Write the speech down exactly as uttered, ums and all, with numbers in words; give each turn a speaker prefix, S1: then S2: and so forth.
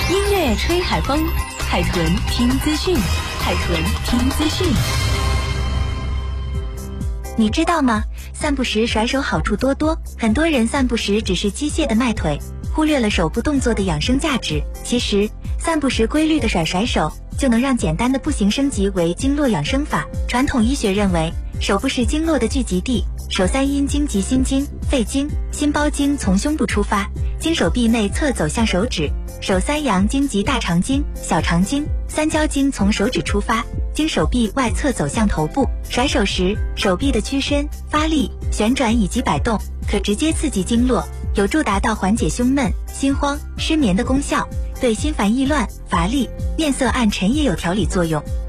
S1: 音乐吹海风，海豚听资讯，海豚听资讯。
S2: 你知道吗？散步时甩手好处多多，很多人散步时只是机械的迈腿，忽略了手部动作的养生价值。其实，散步时规律的甩甩手，就能让简单的步行升级为经络养生法。传统医学认为，手部是经络的聚集地，手三阴经及心经、肺经、心包经从胸部出发，经手臂内侧走向手指；手三阳经及大肠经、小肠经、三焦经从手指出发，经手臂外侧走向头部。甩手时，手臂的屈伸、发力、旋转以及摆动，可直接刺激经络，有助达到缓解胸闷、心慌、失眠的功效。对心烦意乱、乏力、面色暗沉也有调理作用。